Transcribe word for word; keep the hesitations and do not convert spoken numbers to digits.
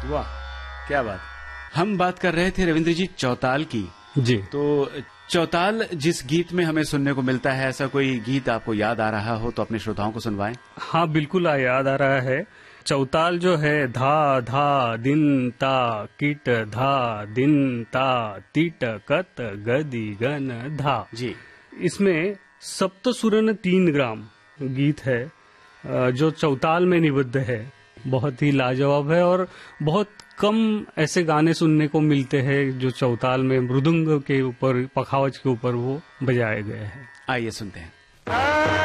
वाह, क्या बात। हम बात कर रहे थे रविंद्र जी चौताल की। जी। तो चौताल जिस गीत में हमें सुनने को मिलता है, ऐसा कोई गीत आपको याद आ रहा हो तो अपने श्रोताओं को सुनवाएं। हाँ, बिल्कुल याद आ रहा है। चौताल जो है, धा धा दिन ता कीट धा दिन ता तीट कत गदी गन धा जी। इसमें सप्त सुरन तीन ग्राम गीत है जो चौताल में निबद्ध है। बहुत ही लाजवाब है और बहुत कम ऐसे गाने सुनने को मिलते हैं जो चौताल में मृदंग के ऊपर, पखावज के ऊपर वो बजाए गए हैं। आइए सुनते हैं।